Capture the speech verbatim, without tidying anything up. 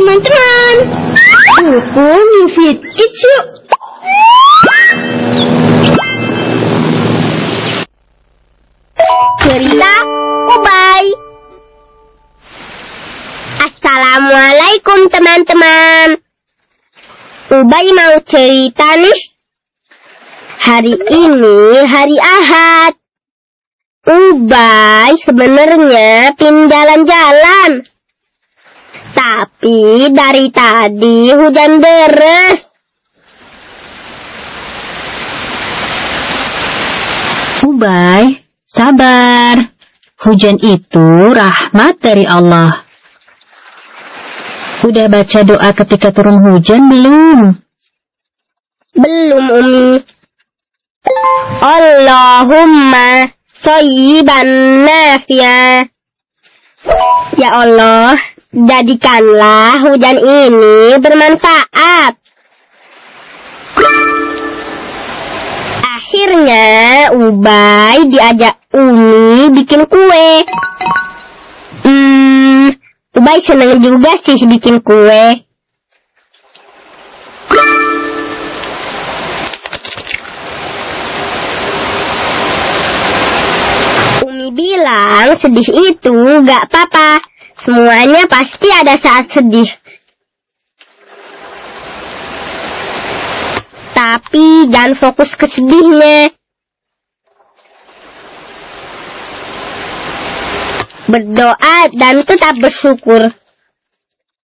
teman-teman. Buku Mufid Kids yuk. Cerita Ubay. Assalamualaikum teman-teman. Ubay mau cerita nih. Hari ini hari Ahad. Ubay sebenarnya pin jalan-jalan. Tapi dari tadi hujan deras. Ubay, sabar. Hujan itu rahmat dari Allah. Udah baca doa ketika turun hujan belum? Belum, Umi. Allahumma shayyiban nafi'a. Ya Allah, jadikanlah hujan ini bermanfaat. Akhirnya Ubay diajak Umi bikin kue. Hmm, Ubay seneng juga sih bikin kue. Umi bilang sedih itu gak apa-apa. Semuanya pasti ada saat sedih. Tapi jangan fokus ke sedihnya. Berdoa dan tetap bersyukur.